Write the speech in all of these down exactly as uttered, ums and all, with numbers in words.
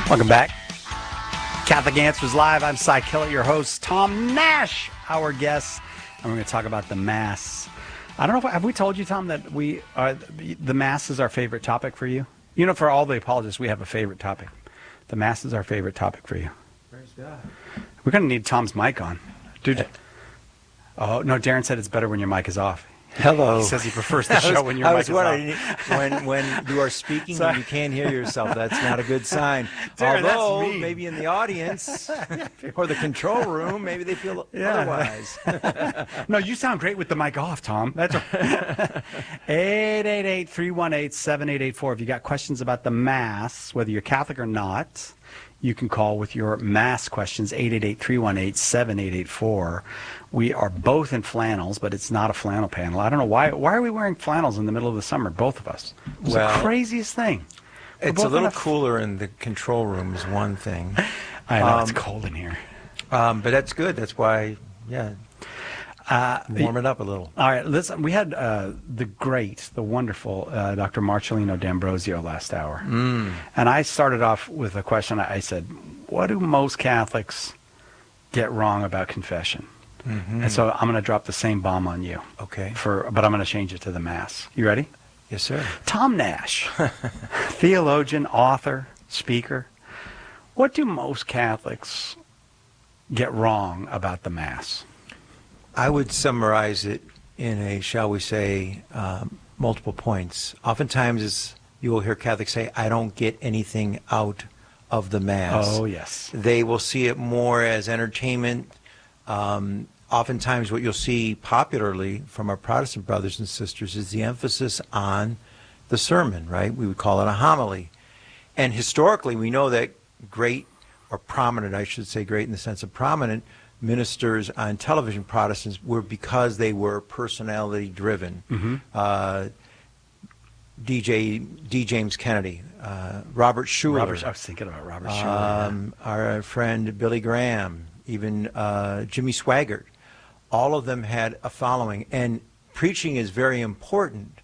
Welcome back. Catholic Answers Live. I'm Cy Kellett, your host. Tom Nash, our guest. And we're going to talk about the Mass. I don't know if, have we told you, Tom, that we are, the Mass is our favorite topic for you? You know, for all the apologists, we have a favorite topic. The Mass is our favorite topic for you. Praise God. We're going to need Tom's mic on. Dude. Oh, no, Darren said it's better when your mic is off. Hello. He says he prefers the show was, when your I mic was is wondering, off. when when you are speaking and you can't hear yourself, that's not a good sign. Darren, Although, that's mean. Maybe in the audience or the control room, maybe they feel Yeah. otherwise. No, you sound great with the mic off, Tom. That's eight eight eight, three one eight, seven eight eight four. If you got questions about the Mass, whether you're Catholic or not, you can call with your Mass questions, eight eight eight, three one eight, seven eight eight four. We are both in flannels, but it's not a flannel panel. I don't know why. Why are we wearing flannels in the middle of the summer, both of us? It's Well, the craziest thing. We're It's both a in little f- cooler in the control room is one thing. I know, it's Um, cold in here. Um, but that's good. That's why, yeah, Uh, warm it up a little. All right, listen, we had uh, the great, the wonderful uh, Doctor Marcellino D'Ambrosio last hour. Mm. And I started off with a question. I said, what do most Catholics get wrong about confession? Mm-hmm. And so I'm going to drop the same bomb on you. Okay. For, but I'm going to change it to the Mass. You ready? Yes, sir. Tom Nash, theologian, author, speaker. What do most Catholics get wrong about the Mass? I would summarize it in a, shall we say, um, multiple points. Oftentimes, is you will hear Catholics say, I don't get anything out of the Mass. Oh, yes. They will see it more as entertainment. Um, oftentimes, what you'll see popularly from our Protestant brothers and sisters is the emphasis on the sermon, right? We would call it a homily. And historically, we know that great, or prominent, I should say great in the sense of prominent, ministers on television, Protestants, were because they were personality driven. Mm-hmm. Uh, D J D. James Kennedy, uh, Robert Schuller. Robert, I was thinking about Robert Schuller. Um, our friend Billy Graham, even uh, Jimmy Swaggart. All of them had a following. And preaching is very important,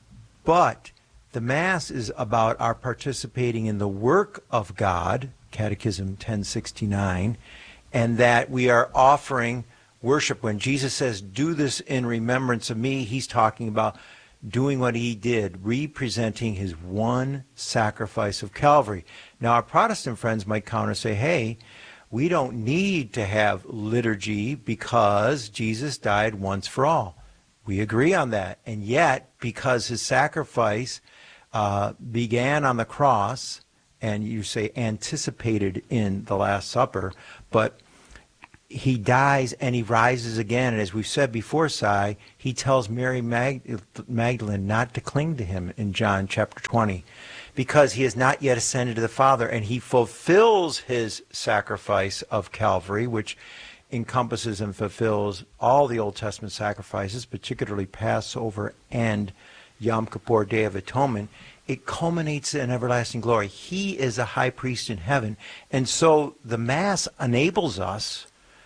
but the Mass is about our participating in the work of God, Catechism ten sixty-nine, and that we are offering worship. When Jesus says, do this in remembrance of me, he's talking about doing what he did, representing his one sacrifice of Calvary. Now, our Protestant friends might counter say, hey, we don't need to have liturgy because Jesus died once for all. We agree on that. And yet, because his sacrifice uh, began on the cross, and you say anticipated in the Last Supper, but he dies and he rises again. And as we've said before, Si, he tells Mary Mag- Magdalene not to cling to him in John chapter twenty, because he has not yet ascended to the Father, and he fulfills his sacrifice of Calvary, which encompasses and fulfills all the Old Testament sacrifices, particularly Passover and Yom Kippur, Day of Atonement. It culminates in everlasting glory. He is a high priest in heaven. And so the Mass enables us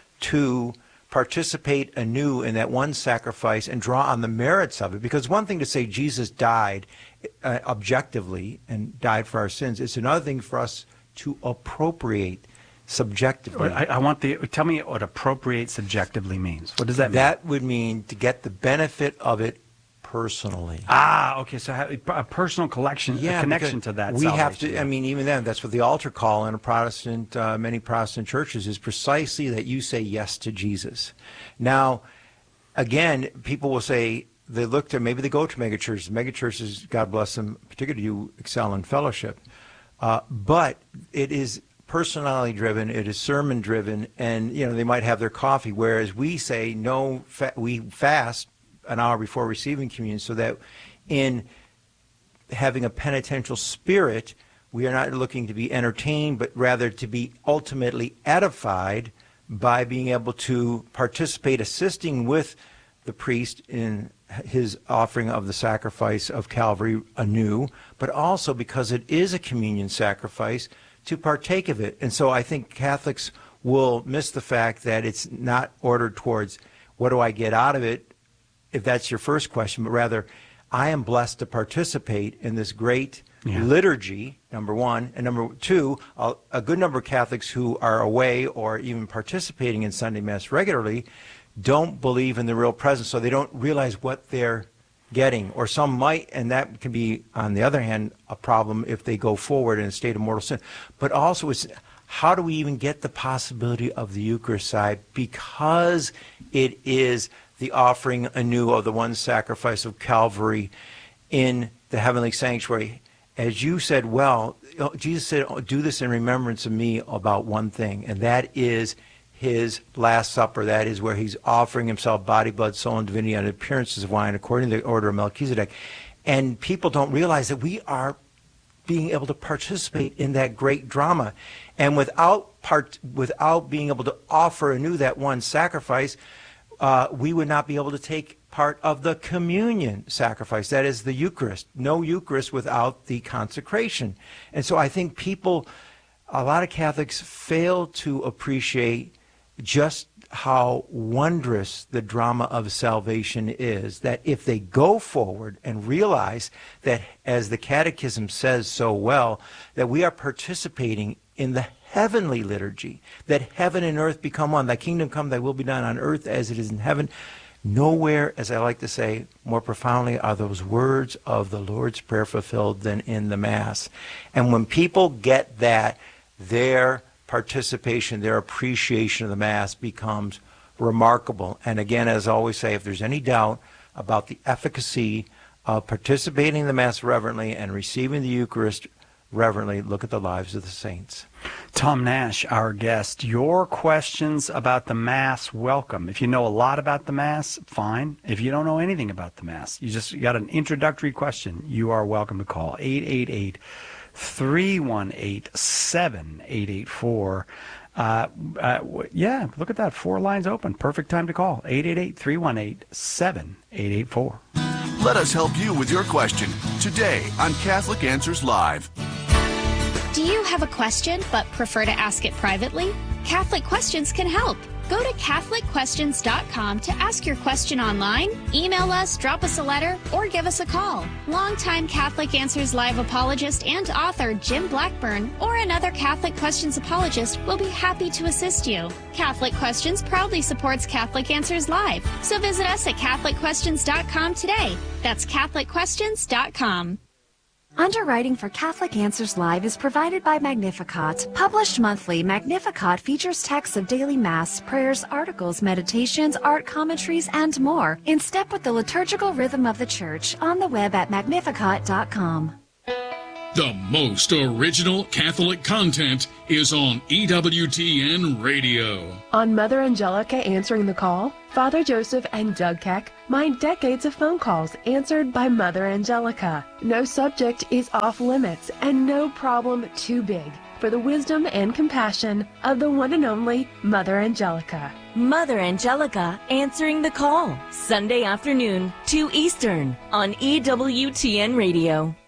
to participate anew in that one sacrifice and draw on the merits of it. Because one thing to say Jesus died uh, objectively and died for our sins. It's another thing for us to appropriate subjectively. I, I want the, tell me what appropriate subjectively means. What does that mean? That would mean to get the benefit of it personally. Ah, okay. So ha- a personal collection, Yeah, a connection because to that. we have salvation, to. yeah. I mean, even then, that's what the altar call in a Protestant, uh, many Protestant churches is precisely that you say yes to Jesus. Now, again, people will say they look to maybe they go to megachurches. Megachurches, God bless them, particularly you excel in fellowship, uh, but it is personality driven. It is sermon driven, and you know they might have their coffee. Whereas we say no, fa- we fast an hour before receiving communion, so that in having a penitential spirit, we are not looking to be entertained, but rather to be ultimately edified by being able to participate, assisting with the priest in his offering of the sacrifice of Calvary anew, but also because it is a communion sacrifice, to partake of it. And so I think Catholics will miss the fact that it's not ordered towards what do I get out of it, if that's your first question, but rather, I am blessed to participate in this great Yeah. liturgy, number one, and number two, a, a good number of Catholics who are away or even participating in Sunday Mass regularly don't believe in the real presence, so they don't realize what they're getting. Or some might, and that can be, on the other hand, a problem if they go forward in a state of mortal sin. But also, it's how do we even get the possibility of the Eucharist side? Because it is the offering anew of the one sacrifice of Calvary in the heavenly sanctuary. As you said, well, Jesus said, do this in remembrance of me about one thing, and that is his Last Supper. That is where he's offering himself body, blood, soul, and divinity on appearances of wine according to the order of Melchizedek. And people don't realize that we are being able to participate in that great drama. And without part, without being able to offer anew that one sacrifice, uh, we would not be able to take part of the communion sacrifice, that is the Eucharist. No Eucharist without the consecration. And so I think people, a lot of Catholics fail to appreciate just how wondrous the drama of salvation is, that if they go forward and realize that, as the Catechism says so well, that we are participating in the heavenly liturgy, that heaven and earth become one, thy kingdom come, thy will be done on earth as it is in heaven. Nowhere, as I like to say, more profoundly are those words of the Lord's Prayer fulfilled than in the Mass. And when people get that, their participation, their appreciation of the Mass becomes remarkable. And again, as I always say, if there's any doubt about the efficacy of participating in the Mass reverently and receiving the Eucharist reverently, look at the lives of the saints. Tom Nash, our guest. Your questions about the Mass, welcome. If you know a lot about the Mass, fine. If you don't know anything about the Mass, you just got an introductory question, you are welcome to call eight eight eight, three one eight, seven eight eight four. Uh, uh, yeah, look at that. Four lines open. Perfect time to call. eight eight eight, three one eight, seven eight eight four. Let us help you with your question today on Catholic Answers Live. Do you have a question but prefer to ask it privately? Catholic Questions can help. Go to Catholic Questions dot com to ask your question online, email us, drop us a letter, or give us a call. Longtime Catholic Answers Live apologist and author Jim Blackburn or another Catholic Questions apologist will be happy to assist you. Catholic Questions proudly supports Catholic Answers Live, so visit us at Catholic Questions dot com today. That's Catholic Questions dot com. Underwriting for Catholic Answers Live is provided by Magnificat. Published monthly, Magnificat features texts of daily Mass, prayers, articles, meditations, art commentaries, and more, in step with the liturgical rhythm of the Church, on the web at Magnificat dot com. The most original Catholic content is on E W T N Radio. On Mother Angelica Answering the Call, Father Joseph and Doug Keck mine decades of phone calls answered by Mother Angelica. No subject is off limits and no problem too big for the wisdom and compassion of the one and only Mother Angelica. Mother Angelica Answering the Call, Sunday afternoon, two Eastern, on E W T N Radio.